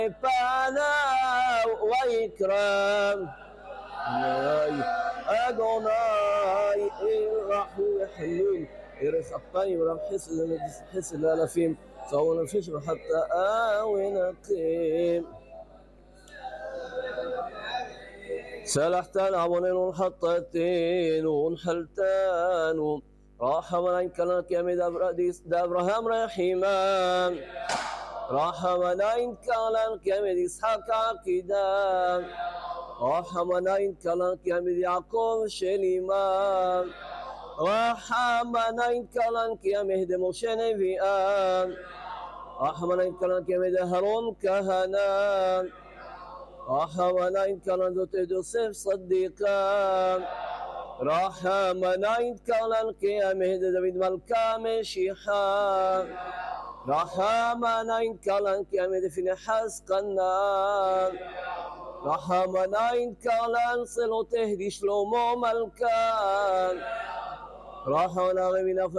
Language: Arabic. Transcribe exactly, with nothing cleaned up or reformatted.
פנה ויקרא אדוני רחום וחנון ירס אפיים ורב חסד חסד לאלפים צעור נפש וחטאה ונקים سلحتنا ونن حطتين ونحلتان رحمنا إن كان كامد أبراهام رحيما رحمنا إن كان كامد إسحاق عقيدا رحمنا إن كان كامد يعقوب شليما رحمنا إن كان كامد موسى نبيا رحمنا إن كان كامد هارون كهنا رحمنا إن كان ذات يوسف صديقا رحمنا إن كان كامد داود ملكا مشيحا رحمنا إن كان كامد فينحاس قنان رحمنا إن كان صلو تهدي شلومو ملكا رحمنا من